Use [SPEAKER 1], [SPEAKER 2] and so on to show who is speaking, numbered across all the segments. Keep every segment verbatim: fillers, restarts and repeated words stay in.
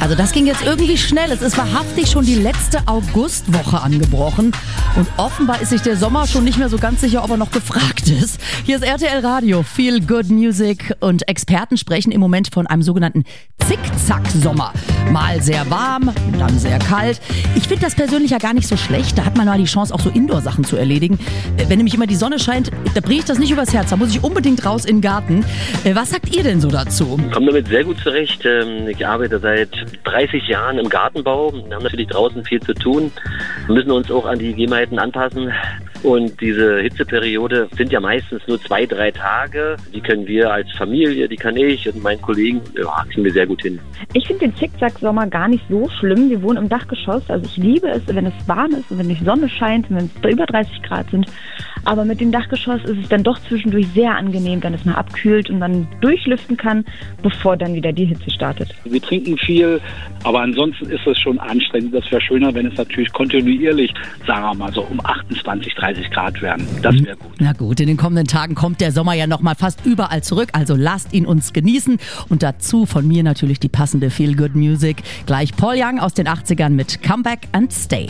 [SPEAKER 1] Also das ging jetzt irgendwie schnell. Es ist wahrhaftig schon die letzte Augustwoche angebrochen. Und offenbar ist sich der Sommer schon nicht mehr so ganz sicher, ob er noch gefragt ist. Hier ist R T L Radio, Feel Good Music. Und Experten sprechen im Moment von einem sogenannten Zickzack-Sommer. Mal sehr warm, dann sehr kalt. Ich finde das persönlich ja gar nicht so schlecht. Da hat man mal die Chance, auch so Indoor-Sachen zu erledigen. Wenn nämlich immer die Sonne scheint, da bringe ich das nicht übers Herz. Da muss ich unbedingt raus in den Garten. Was sagt ihr denn so dazu?
[SPEAKER 2] Ich komme damit sehr gut zurecht. Ich arbeite seit dreißig Jahren im Gartenbau. Wir haben natürlich draußen viel zu tun. Wir müssen uns auch an die Gegebenheiten anpassen. Und diese Hitzeperiode sind ja meistens nur zwei, drei Tage. Die können wir als Familie, die kann ich und mein Kollegen, ja, kriegen wir sehr gut hin.
[SPEAKER 3] Ich finde den Zickzack-Sommer gar nicht so schlimm. Wir wohnen im Dachgeschoss. Also ich liebe es, wenn es warm ist und wenn die Sonne scheint, wenn es über dreißig Grad sind. Aber mit dem Dachgeschoss ist es dann doch zwischendurch sehr angenehm, wenn es mal abkühlt und man durchlüften kann, bevor dann wieder die Hitze startet.
[SPEAKER 4] Wir trinken viel, aber ansonsten ist es schon anstrengend. Das wäre schöner, wenn es natürlich kontinuierlich, sagen wir mal so, um achtundzwanzig, dreißig Grad wären. Das wäre gut.
[SPEAKER 1] Na gut, in den kommenden Tagen kommt der Sommer ja nochmal fast überall zurück. Also lasst ihn uns genießen. Und dazu von mir natürlich die passende Feel Good Music. Gleich Paul Young aus den achtzigern mit Come Back and Stay.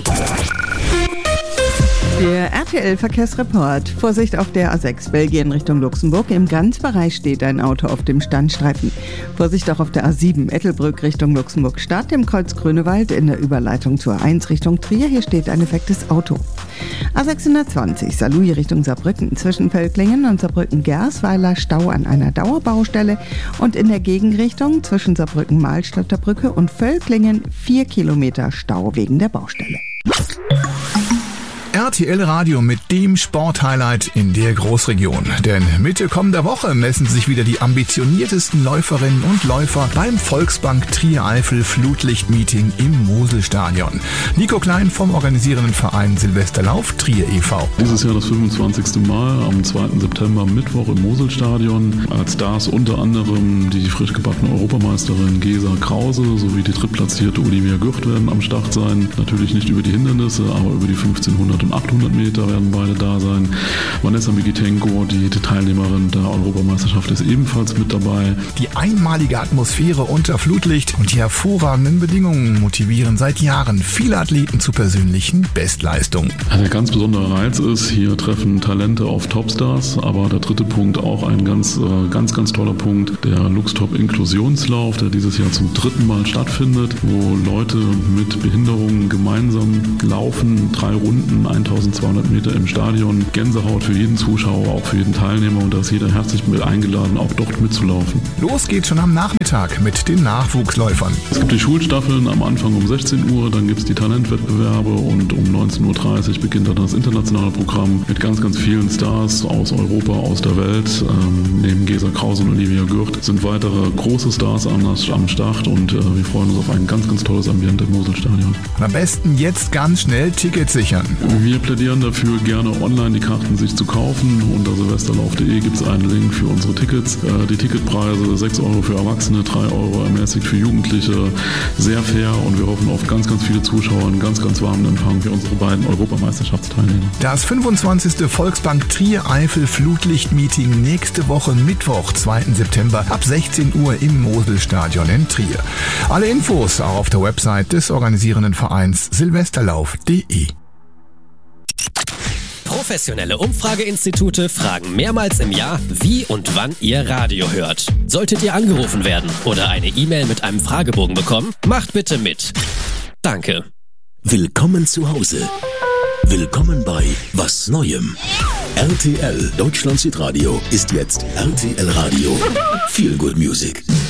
[SPEAKER 5] Der R T L-Verkehrsreport. Vorsicht auf der A sechs Belgien Richtung Luxemburg. Im Grenzbereich steht ein Auto auf dem Standstreifen. Vorsicht auch auf der A sieben Ettelbrück Richtung Luxemburg-Stadt. Im Kreuz Grünewald in der Überleitung zur A eins Richtung Trier. Hier steht ein defektes Auto. A sechshundertzwanzig Saarlouis Richtung Saarbrücken. Zwischen Völklingen und Saarbrücken-Gersweiler Stau an einer Dauerbaustelle. Und in der Gegenrichtung zwischen Saarbrücken-Mahlstadter Brücke und Völklingen vier Kilometer Stau wegen der Baustelle.
[SPEAKER 6] R T L Radio mit dem Sporthighlight in der Großregion. Denn Mitte kommender Woche messen sich wieder die ambitioniertesten Läuferinnen und Läufer beim Volksbank Trier-Eifel Flutlicht-Meeting im Moselstadion. Nico Klein vom organisierenden Verein Silvesterlauf Trier e V
[SPEAKER 7] Dieses Jahr das fünfundzwanzigste Mal am zweiten September Mittwoch im Moselstadion. Als Stars unter anderem die frisch gebackene Europameisterin Gesa Krause sowie die drittplatzierte Olivia Gürt werden am Start sein. Natürlich nicht über die Hindernisse, aber über die fünfzehnhundert und achthundert Meter werden beide da sein. Vanessa Migitenko, die Teilnehmerin der Europameisterschaft, ist ebenfalls mit dabei.
[SPEAKER 6] Die einmalige Atmosphäre unter Flutlicht und die hervorragenden Bedingungen motivieren seit Jahren viele Athleten zu persönlichen Bestleistungen.
[SPEAKER 7] Der ganz besondere Reiz ist, hier treffen Talente auf Topstars, aber der dritte Punkt auch ein ganz, ganz, ganz toller Punkt, der Luxtop Inklusionslauf, der dieses Jahr zum dritten Mal stattfindet, wo Leute mit Behinderungen gemeinsam laufen, drei Runden, eintausendzweihundert Meter im Stadion. Gänsehaut für jeden Zuschauer, auch für jeden Teilnehmer, und da ist jeder herzlich mit eingeladen, auch dort mitzulaufen.
[SPEAKER 6] Los geht's schon am Nachmittag mit den Nachwuchsläufern.
[SPEAKER 7] Es gibt die Schulstaffeln am Anfang um sechzehn Uhr, dann gibt es die Talentwettbewerbe und um neunzehn Uhr dreißig beginnt dann das internationale Programm mit ganz, ganz vielen Stars aus Europa, aus der Welt. Ähm, neben Gesa Krause und Olivia Gürt sind weitere große Stars am, am Start und äh, wir freuen uns auf ein ganz, ganz tolles Ambiente im Moselstadion.
[SPEAKER 6] Am besten jetzt ganz schnell Tickets sichern.
[SPEAKER 7] Wir plädieren dafür, gerne online die Karten sich zu kaufen. Unter silvesterlauf punkt de gibt es einen Link für unsere Tickets. Die Ticketpreise sechs Euro für Erwachsene, drei Euro ermäßigt für Jugendliche. Sehr fair, und wir hoffen auf ganz, ganz viele Zuschauer, einen ganz, ganz warmen Empfang für unsere beiden Europameisterschaftsteilnehmer.
[SPEAKER 6] Das fünfundzwanzigste Volksbank Trier-Eifel Flutlicht-Meeting nächste Woche Mittwoch, zweiten September ab sechzehn Uhr im Moselstadion in Trier. Alle Infos auch auf der Website des organisierenden Vereins silvesterlauf punkt de.
[SPEAKER 8] Professionelle Umfrageinstitute fragen mehrmals im Jahr, wie und wann ihr Radio hört. Solltet ihr angerufen werden oder eine E-Mail mit einem Fragebogen bekommen, macht bitte mit. Danke.
[SPEAKER 9] Willkommen zu Hause. Willkommen bei Was Neuem. R T L Deutschland Südradio ist jetzt R T L Radio. Feel Good Music.